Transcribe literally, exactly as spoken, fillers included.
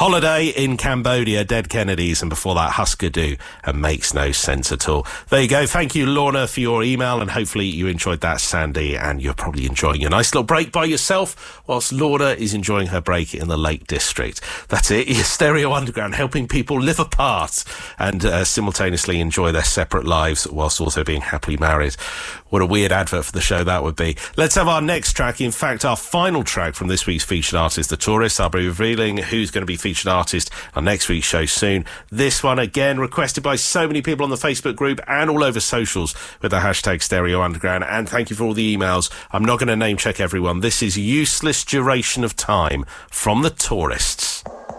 Holiday in Cambodia, Dead Kennedys, and before that, Husker Du, and Makes No Sense at All. There you go. Thank you, Lorna, for your email, and hopefully you enjoyed that, Sandy, and you're probably enjoying a nice little break by yourself whilst Lorna is enjoying her break in the Lake District. That's it. Your Stereo Underground, helping people live apart and uh, simultaneously enjoy their separate lives whilst also being happily married. What a weird advert for the show that would be. Let's have our next track. In fact, our final track from this week's featured artist, The Tourists. I'll be revealing who's going to be featured artist on next week's show soon. This one, again, requested by so many people on the Facebook group and all over socials with the hashtag Stereo Underground. And thank you for all the emails. I'm not going to name check everyone. This is Useless Duration of Time from The Tourists.